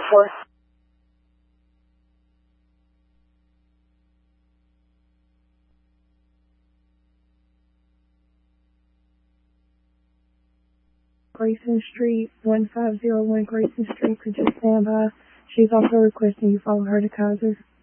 4. Grayson Street, 1501 Grayson Street. Could you stand by? She's also requesting you follow her to Kaiser.